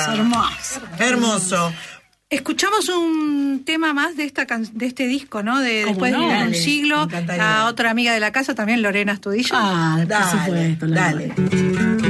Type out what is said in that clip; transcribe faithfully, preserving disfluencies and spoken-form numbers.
linda. Hermoso. Hermoso. Escuchamos un tema más de esta can- de este disco, ¿no? De ¿Cómo Después no? de un Dale, siglo. me encantaría. A otra amiga de la casa también, Lorena Astudillo. Ah, por Dale, supuesto. la dale. verdad.